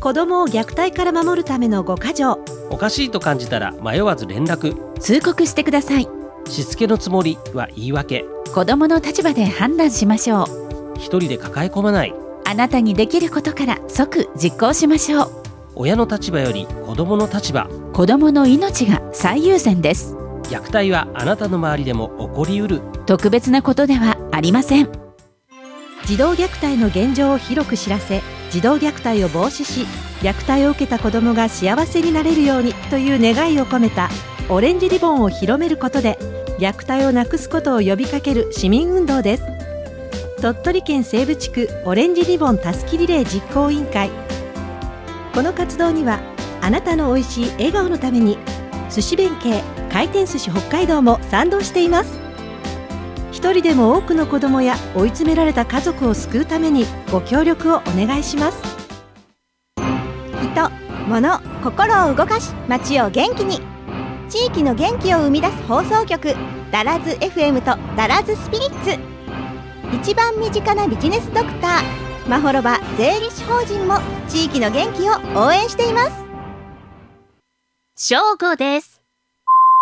子どもを虐待から守るための5か条。 おかしいと感じたら迷わず連絡。 通告してください。 しつけのつもりは言い訳。 子どもの立場で判断しましょう。 一人で抱え込まない。 あなたにできることから即実行しましょう。 親の立場より子どもの立場。 子どもの命が最優先です。 虐待はあなたの周りでも起こりうる。 特別なことではありません。 児童虐待の現状を広く知らせ、児童虐待を防止し、虐待を受けた子どもが幸せになれるようにという願いを込めたオレンジリボンを広めることで、虐待をなくすことを呼びかける市民運動です。鳥取県西部地区オレンジリボンたすきリレー実行委員会。この活動には、あなたのおいしい笑顔のために寿司弁慶回転寿司北海道も賛同しています。一人でも多くの子どもや追い詰められた家族を救うためにご協力をお願いします。 人、物、心を動かし、街を元気に。地域の元気を生み出す放送局、ダラズ FM とダラズスピリッツ。一番身近なビジネスドクター、まほろば税理士法人も地域の元気を応援しています。 正午です。